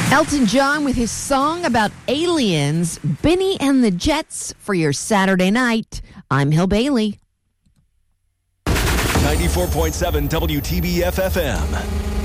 Elton John with his song about aliens, Benny and the Jets for your Saturday night. I'm Hill Bailey. 94.7 WTBF FM.